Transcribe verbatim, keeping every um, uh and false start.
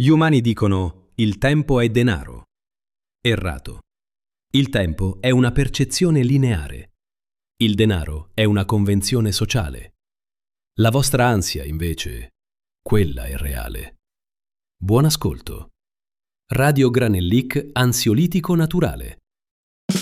Gli umani dicono il tempo è denaro. Errato. Il tempo è una percezione lineare. Il denaro è una convenzione sociale. La vostra ansia, invece, quella è reale. Buon ascolto. Radio Granellic ansiolitico naturale.